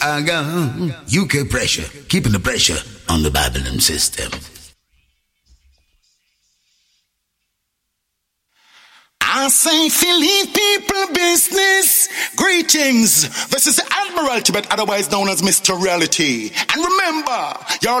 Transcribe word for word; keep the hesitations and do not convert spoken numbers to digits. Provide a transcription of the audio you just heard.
I got U K pressure, keeping the pressure on the Babylon system. I say Philly people business. Greetings. This is Admiral Tibet, otherwise known as Mister Reality. And remember, you're